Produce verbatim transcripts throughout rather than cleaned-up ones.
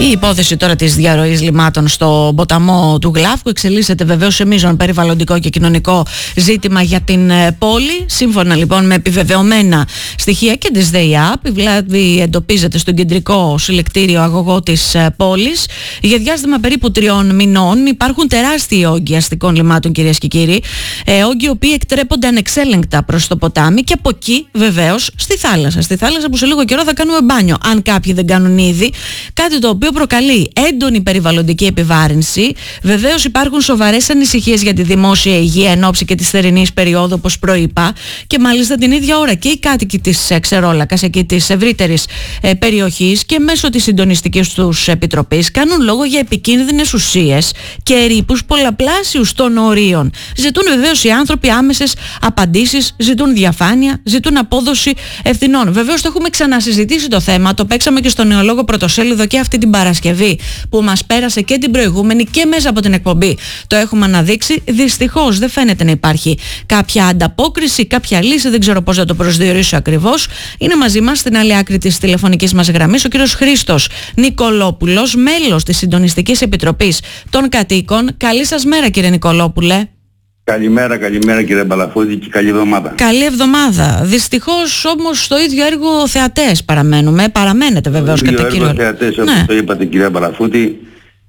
Η υπόθεση τώρα της διαρροής λιμάτων στο ποταμό του Γλάφκου εξελίσσεται βεβαίως σε μείζον περιβαλλοντικό και κοινωνικό ζήτημα για την πόλη. Σύμφωνα λοιπόν με επιβεβαιωμένα στοιχεία και της ΔΕΙΑΠ, η βλάβη εντοπίζεται στον κεντρικό συλλεκτήριο αγωγό της πόλης. Για διάστημα περίπου τριών μηνών υπάρχουν τεράστιοι όγκοι αστικών λιμάτων, κυρίες και κύριοι. Ε, όγκοι οι οποίοι εκτρέπονται ανεξέλεγκτα προς το ποτάμι και από εκεί βεβαίως στη θάλασσα. Στη θάλασσα που σε λίγο καιρό θα κάνουμε μπάνιο, αν κάποιοι δεν κάνουν ήδη. Κάτι το οποίο προκαλεί έντονη περιβαλλοντική επιβάρυνση. Βεβαίως υπάρχουν σοβαρές ανησυχίες για τη δημόσια υγεία εν ώψη και της θερινής περίοδου, όπως προείπα, και μάλιστα την ίδια ώρα και οι κάτοικοι της Ξερόλακας, εκεί της ευρύτερης ε, περιοχής, και μέσω της συντονιστικής τους επιτροπής κάνουν λόγο για επικίνδυνες ουσίες και ρήπους πολλαπλάσιους των ορίων. Ζητούν βεβαίως οι άνθρωποι άμεσες απαντήσεις, ζητούν διαφάνεια, ζητούν απόδοση ευθυνών. Βεβαίως το έχουμε ξανασυζητήσει το θέμα, το παίξαμε και στο Νεολόγο Πρωτοσέλιδο και αυτή την Παρασκευή που μας πέρασε και την προηγούμενη και μέσα από την εκπομπή. Το έχουμε αναδείξει. Δυστυχώς δεν φαίνεται να υπάρχει κάποια ανταπόκριση, κάποια λύση, δεν ξέρω πώς να το προσδιορίσω ακριβώς. Είναι μαζί μας στην άλλη άκρη της τηλεφωνικής μας γραμμής ο κύριος Χρήστος Νικολόπουλος, μέλος της Συντονιστικής Επιτροπής των Κατοίκων. Καλή σας μέρα, κύριε Νικολόπουλε. Καλημέρα, καλημέρα κύριε Μπαλαφούτη και καλή εβδομάδα. Καλή εβδομάδα. Δυστυχώς όμως στο ίδιο έργο θεατές παραμένουμε. Παραμένετε βεβαίως κατά κύριο λόγο. Θεατές, όπως ναι. το είπατε κύριε Μπαλαφούτη.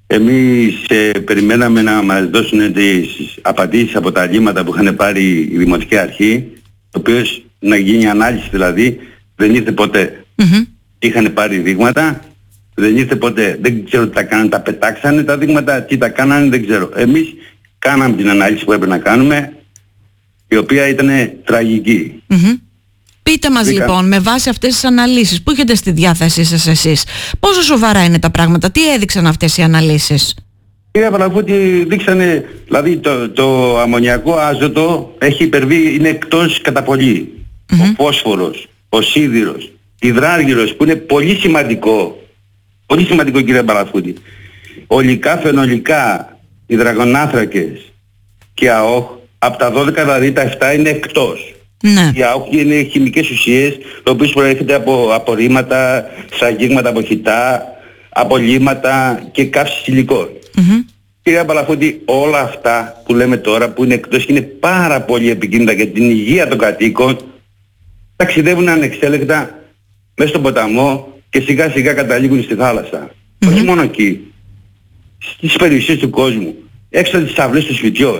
Εμείς ε, περιμέναμε να μας δώσουν τις απαντήσεις από τα λύματα που είχαν πάρει η Δημοτική Αρχή, το οποίο να γίνει ανάλυση δηλαδή, δεν ήρθε ποτέ. Mm-hmm. Είχαν πάρει δείγματα, δεν ήρθε ποτέ. Δεν ξέρω τι τα κάνανε, τα πετάξανε τα δείγματα, τι τα κάνανε δεν ξέρω. Εμείς κάναμε την ανάλυση που έπρεπε να κάνουμε, η οποία ήταν τραγική. Mm-hmm. Πείτε μας Δήκα... λοιπόν, με βάση αυτές τις αναλύσεις που έχετε στη διάθεσή σας εσείς, πόσο σοβαρά είναι τα πράγματα, τι έδειξαν αυτές οι αναλύσεις? Κύριε Παλαφούτη, δείξανε, δηλαδή το, το αμμονιακό άζωτο έχει υπερβεί, είναι εκτός κατά πολύ. Mm-hmm. Ο φόσφορος, ο σίδηρος, υδράργυρος που είναι πολύ σημαντικό, πολύ σημαντικό κύριε Παλαφούτη. Ολικά, φαινολικά, υδραγονάνθρακες και ΑΟΧ, από τα δώδεκα δηλαδή τα επτά είναι εκτός. Ναι. Η ΑΟΧ είναι χημικές ουσίες, οι οποίες προέρχονται από απορρίμματα, σαγίγματα από χυτά, απολύματα και καύσης υλικών. Mm-hmm. Κύριε Παλαφούτη, όλα αυτά που λέμε τώρα που είναι εκτός και είναι πάρα πολύ επικίνδυνα για την υγεία των κατοίκων, ταξιδεύουν ανεξέλεγκτα μέσα στον ποταμό και σιγά σιγά καταλήγουν στη θάλασσα. Mm-hmm. Όχι μόνο εκεί, στις περιουσίες του κόσμου, έξω από τις αυλές των σπιτιών.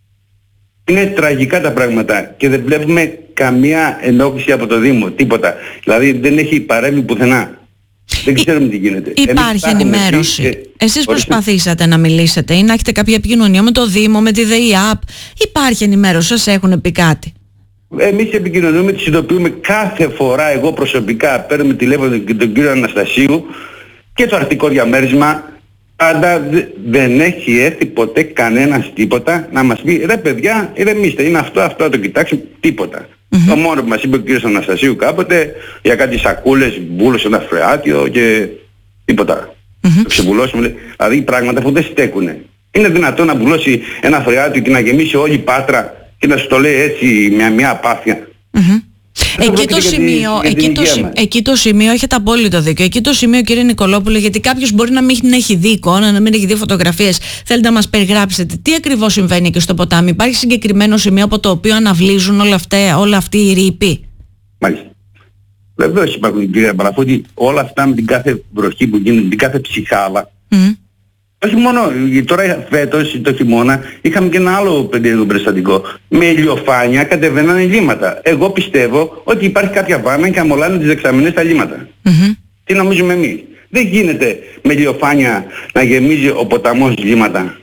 Είναι τραγικά τα πράγματα και δεν βλέπουμε καμία ενόχληση από το Δήμο, τίποτα. Δηλαδή δεν έχει παρέμβει πουθενά. Δεν ξέρουμε τι γίνεται. Υπάρχει ενημέρωση. Και... Εσείς προσπαθήσατε να μιλήσετε ή να έχετε κάποια επικοινωνία με το Δήμο, με τη ΔΕΙΑΠ? Υπάρχει ενημέρωση, σας έχουν πει κάτι? Εμείς επικοινωνούμε, τις ειδοποιούμε κάθε φορά. Εγώ προσωπικά παίρνουμε τηλέφωνο και τον κύριο Αναστασίου και το Αρκτικό Διαμέρισμα. Πάντα δεν έχει έρθει ποτέ κανένας τίποτα να μας πει ρε παιδιά, ηρεμήστε, είναι αυτό, αυτό, το κοιτάξουμε, τίποτα. Mm-hmm. Το μόνο που μας είπε ο κύριος Αναστασίου κάποτε για κάτι σακούλες, μπούλωσε ένα φρεάτιο και τίποτα. Mm-hmm. Το ξεβουλώσουμε, δηλαδή πράγματα που δεν στέκουνε. Είναι δυνατόν να μπουλώσει ένα φρεάτιο και να γεμίσει όλη η Πάτρα και να σου το λέει έτσι μια, μια απάθεια? Mm-hmm. Εκεί το, σημείο, τη, εκεί, το, εκεί το σημείο έχετε απόλυτο δίκιο. Εκεί το σημείο, κύριε Νικολόπουλε, γιατί κάποιος μπορεί να μην έχει δει εικόνα, να μην έχει δει φωτογραφίες. Θέλετε να μας περιγράψετε τι ακριβώς συμβαίνει εκεί στο ποτάμι? Υπάρχει συγκεκριμένο σημείο από το οποίο αναβλύζουν όλα, αυτά, όλα αυτοί οι ρήποι? Μάλιστα. Βεβαίως υπάρχουν, κύριε Παλαφούτη, όλα αυτά με την κάθε βροχή που γίνεται, την κάθε ψυχάλα. Mm. Όχι μόνο, τώρα φέτος το χειμώνα είχαμε και ένα άλλο περίεργο περιστατικό. Με ηλιοφάνεια κατεβαίνανε λίματα. Εγώ πιστεύω ότι υπάρχει κάποια βάνα και αμολάνε τις δεξαμενές στα λίματα. Mm-hmm. Τι νομίζουμε εμείς? Δεν γίνεται με ηλιοφάνεια να γεμίζει ο ποταμός λίματα.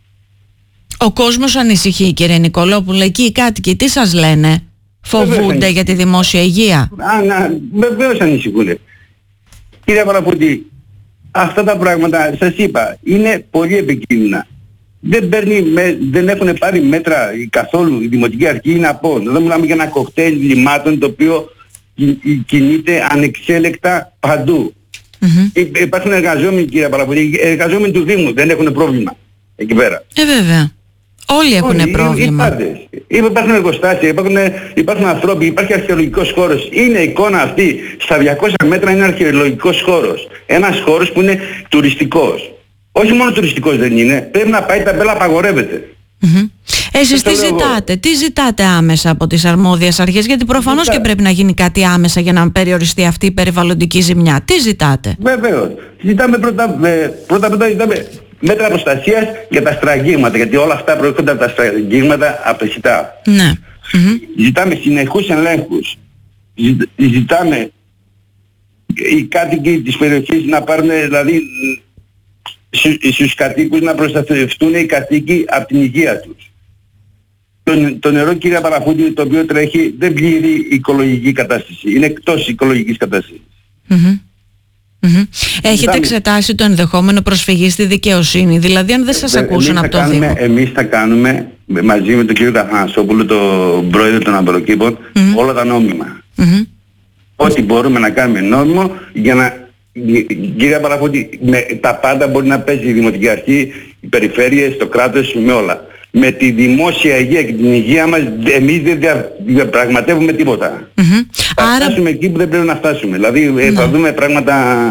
Ο κόσμος ανησυχεί, κύριε Νικολόπουλε. Εκεί οι κάτοικοι τι σας λένε? Φοβούνται για τη δημόσια υγεία? Α, να, βεβαίως ανησυχούνται. Κύριε Παλαφούτη, αυτά τα πράγματα, σας είπα, είναι πολύ επικίνδυνα. Δεν, παίρνει, με, δεν έχουν πάρει μέτρα καθόλου η Δημοτική Αρχή, να πω. Εδώ μιλάμε για ένα κοκτέιλ λιμάτων το οποίο κινείται ανεξέλεκτα παντού. Mm-hmm. Υπάρχουν εργαζόμενοι, κύριε Παλαφούτη, εργαζόμενοι του Δήμου, δεν έχουν πρόβλημα εκεί πέρα. Ε, βέβαια. Όλοι έχουν Όλοι, πρόβλημα. Υπάρχουν εργοστάσια, υπάρχουν, υπάρχουν ανθρώποι, υπάρχει αρχαιολογικός χώρος. Είναι εικόνα αυτή. Στα διακόσια μέτρα είναι αρχαιολογικός χώρος. Ένας χώρος που είναι τουριστικός. Όχι μόνο τουριστικός δεν είναι, πρέπει να πάει, ταμπέλα απαγορεύεται. Mm-hmm. Εσείς τι ζητάτε, εγώ. τι ζητάτε άμεσα από τις αρμόδιες αρχές, γιατί προφανώς Ζητά. και πρέπει να γίνει κάτι άμεσα για να περιοριστεί αυτή η περιβαλλοντική ζημιά. Τι ζητάτε? Βεβαίως. Ζητάμε πρώτα, πρώτα, πρώτα ζητάμε μέτρα προστασίας για τα στραγγίγματα, γιατί όλα αυτά προέρχονται από τα στραγγίγματα από τα χιτά. Ναι. Mm-hmm. Ζητάμε συνεχούς ελέγχους. Ζητάμε οι κάτοικοι της περιοχής να πάρουν, δηλαδή στους κατοίκους να προστατευτούν οι κατοίκοι από την υγεία τους. Το, το νερό, κύριε Παραφούτη, το οποίο τρέχει δεν πληρεί οικολογική κατάσταση. Είναι εκτός οικολογικής κατάστασης. Mm-hmm. Mm-hmm. Έχετε εξετάσει το ενδεχόμενο προσφυγή στη δικαιοσύνη? Δηλαδή αν δεν σας ε, ακούσουν από το κάνουμε, Δήμο. Εμείς θα κάνουμε μαζί με τον κύριο Καθανασόπουλο, τον πρόεδρο των Αμπελοκήπων, mm-hmm. όλα τα νόμιμα. Mm-hmm. Ό,τι μπορούμε να κάνουμε νόμιμο για να... Κύριε Παραφούτη, με τα πάντα μπορεί να παίζει η Δημοτική Αρχή, οι περιφέρειες, το κράτος, με όλα. Με τη δημόσια υγεία και την υγεία μας εμείς δεν διαπραγματεύουμε τίποτα. Mm-hmm. Θα Άρα... φτάσουμε εκεί που δεν πρέπει να φτάσουμε. Δηλαδή ναι. θα δούμε πράγματα...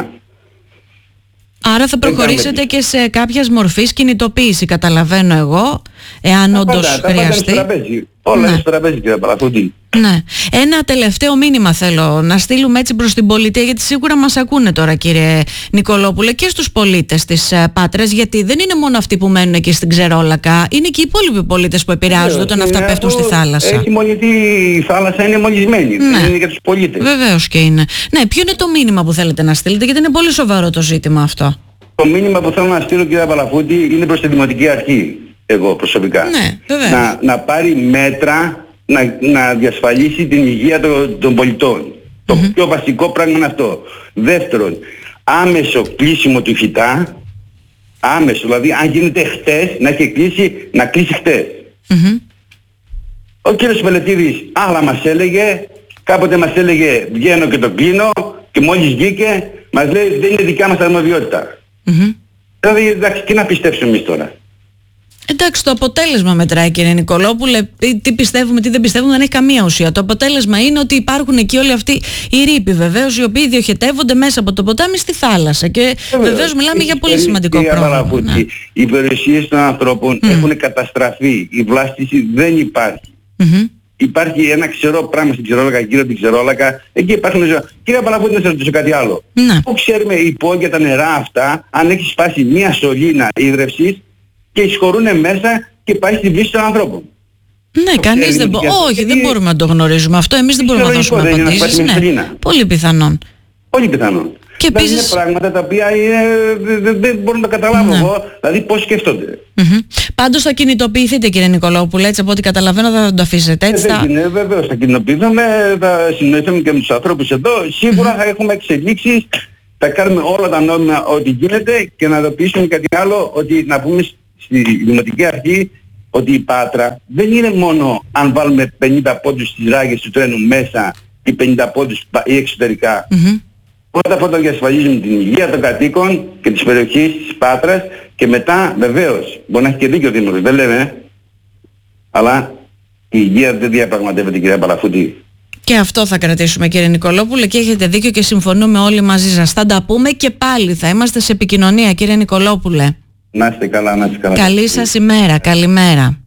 Άρα θα προχωρήσετε και σε κάποιας μορφής κινητοποίηση, καταλαβαίνω εγώ, εάν όντως χρειαστεί. Τα πάντα όλα είναι στο τραπέζι, κύριε Παραφούτη. Ναι. Ένα τελευταίο μήνυμα θέλω να στείλουμε έτσι προς την πολιτεία, γιατί σίγουρα μας ακούνε τώρα, κύριε Νικολόπουλε, και στους πολίτες της Πάτρας, γιατί δεν είναι μόνο αυτοί που μένουν εκεί στην Ξερόλακα, είναι και οι υπόλοιποι πολίτες που επηρεάζονται όταν αυτά πέφτουν στη θάλασσα. Έχει μολυθεί η θάλασσα, είναι μολυσμένη. Ναι. Δεν είναι για τους πολίτες. Βεβαίως και είναι. Ναι, ποιο είναι το μήνυμα που θέλετε να στείλετε, γιατί είναι πολύ σοβαρό το ζήτημα αυτό. Το μήνυμα που θέλω να στείλω, κύριε Παραφούτη, είναι προς τη Δημοτική Αρχή, εγώ προσωπικά. Ναι, να, να πάρει μέτρα να, να διασφαλίσει την υγεία των, των πολιτών. Mm-hmm. Το πιο βασικό πράγμα είναι αυτό. Δεύτερον, άμεσο κλείσιμο του χιτά, άμεσο, δηλαδή αν γίνεται χτες, να έχει κλείσει, να κλείσει χτες. Mm-hmm. Ο κύριος Πελετίδης άλλα μας έλεγε, κάποτε μας έλεγε βγαίνω και το κλείνω, και μόλις βγήκε μας λέει δεν είναι δικιά μας αρμοδιότητα. Mm-hmm. Δηλαδή εντάξει, τι να πιστέψουμε εμείς τώρα? Εντάξει, το αποτέλεσμα μετράει, κύριε Νικολόπουλε. Τι πιστεύουμε, τι δεν πιστεύουμε, δεν έχει καμία ουσία. Το αποτέλεσμα είναι ότι υπάρχουν εκεί όλοι αυτοί οι ρήποι, βεβαίως, οι οποίοι διοχετεύονται μέσα από το ποτάμι στη θάλασσα. Και βεβαίως μιλάμε για πολύ σημαντικό πρόβλημα. Ναι. Οι περιουσίες των ανθρώπων mm. έχουν καταστραφεί. Η βλάστηση δεν υπάρχει. Mm-hmm. Υπάρχει ένα ξερό πράγμα στην Ξερόλακα, γύρω από την Ξερόλακα. Εκεί υπάρχουν ζωές. Κύριε Παραφούτη, να σας ρωτήσω κάτι άλλο. Ναι. Πού ξέρουμε υπόγεια τα νερά αυτά, αν έχει σπάσει μία σωλήνα ίδρευσης και εισχωρούν μέσα και πάει στην πλήση των ανθρώπων? Ναι, κανείς δεν μπορεί. Όχι, γιατί... δεν μπορούμε να το γνωρίζουμε αυτό. Εμείς δεν μπορούμε να δώσουμε απαντήσεις. Ναι. Πολύ πιθανόν. Πολύ πιθανόν. Και δηλαδή επίσης... είναι πράγματα τα οποία δεν, δεν μπορώ να τα καταλάβω ναι. εγώ, δηλαδή πώς σκέφτονται. Mm-hmm. Πάντως θα κινητοποιηθείτε, κύριε Νικολόπουλε, έτσι από ό,τι καταλαβαίνω θα το αφήσετε έτσι. Ε, θα... Είναι βεβαίως, θα κινητοποιηθούμε, θα συνοηθούμε και με τους ανθρώπους εδώ, σίγουρα mm-hmm. θα έχουμε εξελίξεις, θα κάνουμε όλα τα νόμιμα ό,τι γίνεται και να ειδοποιήσουμε κάτι άλλο, ότι να πούμε στη Δημοτική Αρχή ότι η Πάτρα δεν είναι μόνο αν βάλουμε πενήντα πόντους στις ράγες του τρένου μέσα ή πενήντα πόντους ή εξωτερικά. Mm-hmm. Πρώτα απ' όλα διασφαλίζουμε την υγεία των κατοίκων και της περιοχής της Πάτρας και μετά βεβαίως, μπορεί να έχει και δίκιο ο Δήμος, δεν λέμε, αλλά η υγεία δεν διαπραγματεύεται, κυρία Παραφούτη. Και αυτό θα κρατήσουμε, κύριε Νικολόπουλε, και έχετε δίκιο και συμφωνούμε όλοι μαζί σας. Θα τα πούμε και πάλι, θα είμαστε σε επικοινωνία, κύριε Νικολόπουλε. Να είστε καλά, να είστε καλά. Καλή σας ημέρα, καλημέρα.